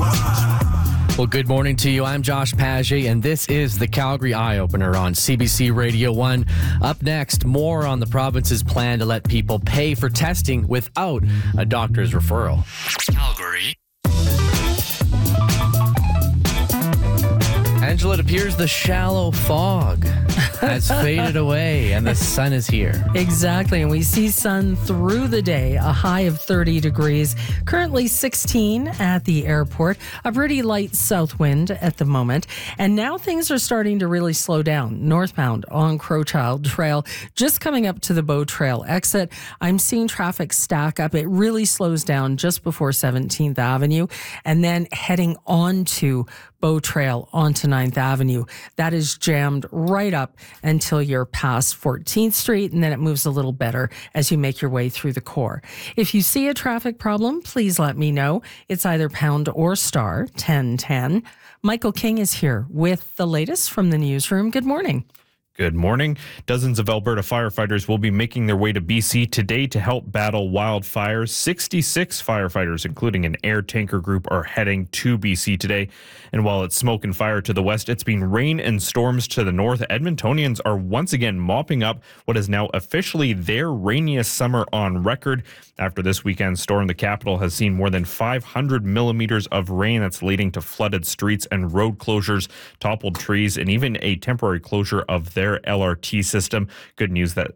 Well, good morning to you. I'm Josh Paget, and this is the Calgary Eye Opener on CBC Radio 1. Up next, more on the province's plan to let people pay for testing without a doctor's referral. Calgary. Angela, it appears the shallow fog has faded away and the sun is here. Exactly, and we see sun through the day, a high of 30 degrees, currently 16 at the airport, a pretty light south wind at the moment, and now things are starting to really slow down. Northbound on Crowchild Trail, just coming up to the Bow Trail exit, I'm seeing traffic stack up. It really slows down just before 17th Avenue, and then heading on to Bow Trail onto 9th Avenue. That is jammed right up until you're past 14th Street, and then it moves a little better as you make your way through the core. If you see a traffic problem, please let me know. It's either pound or star 1010. Michael King is here with the latest from the newsroom. Good morning. Good morning. Dozens of Alberta firefighters will be making their way to BC today to help battle wildfires. 66 firefighters, including an air tanker group, are heading to BC today. And while it's smoke and fire to the west, it's been rain and storms to the north. Edmontonians are once again mopping up what is now officially their rainiest summer on record. After this weekend's storm, the capital has seen more than 500 millimeters of rain that's leading to flooded streets and road closures, toppled trees, and even a temporary closure of their LRT system. Good news that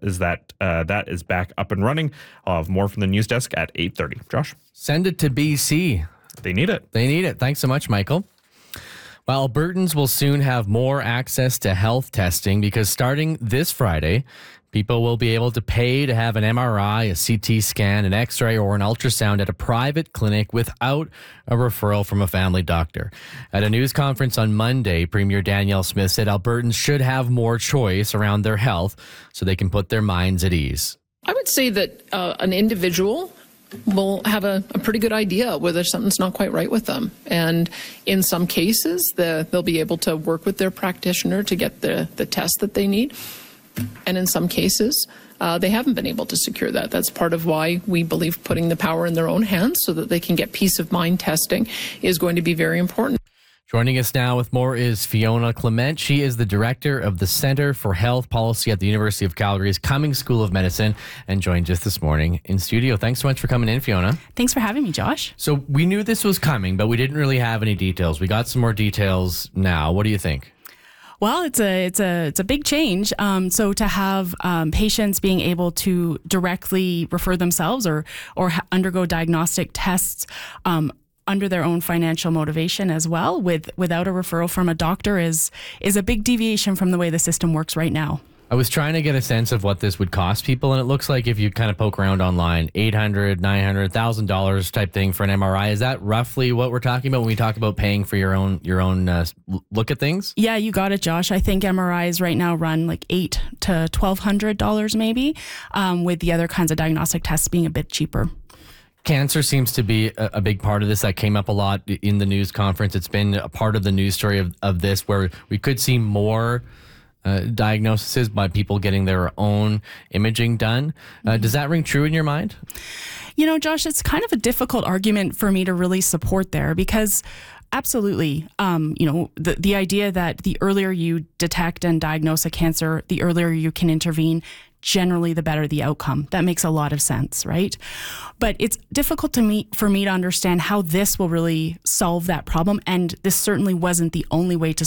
is back up and running. I'll have more from the news desk at 8:30. Josh? Send it to BC. They need it. They need it. Thanks so much, Michael. Well, Albertans will soon have more access to health testing because starting this Friday, people will be able to pay to have an MRI, a CT scan, an X-ray, or an ultrasound at a private clinic without a referral from a family doctor. At a news conference on Monday, Premier Danielle Smith said Albertans should have more choice around their health so they can put their minds at ease. I would say that an individual will have a pretty good idea whether something's not quite right with them. And in some cases, they'll be able to work with their practitioner to get the test that they need. And in some cases, they haven't been able to secure that. That's part of why we believe putting the power in their own hands so that they can get peace of mind testing is going to be very important. Joining us now with more is Fiona Clement. She is the director of the Centre for Health Policy at the University of Calgary's Cummings School of Medicine and joined us this morning in studio. Thanks so much for coming in, Fiona. Thanks for having me, Josh. So we knew this was coming, but we didn't really have any details. We got some more details now. What do you think? Well, it's a big change. So to have patients being able to directly refer themselves or undergo diagnostic tests under their own financial motivation as well, without a referral from a doctor is a big deviation from the way the system works right now. I was trying to get a sense of what this would cost people, and it looks like if you kind of poke around online, $800, $900, $1,000 type thing for an MRI. Is that roughly what we're talking about when we talk about paying for your own look at things? Yeah, you got it, Josh. I think MRIs right now run like $800 to $1,200 maybe, with the other kinds of diagnostic tests being a bit cheaper. Cancer seems to be a big part of this. That came up a lot in the news conference. It's been a part of the news story of this, where we could see more diagnoses by people getting their own imaging done. Does that ring true in your mind? You know, Josh, it's kind of a difficult argument for me to really support there because absolutely, the idea that the earlier you detect and diagnose a cancer, the earlier you can intervene, generally the better the outcome. That makes a lot of sense, right? But it's difficult for me to understand how this will really solve that problem. And this certainly wasn't the only way to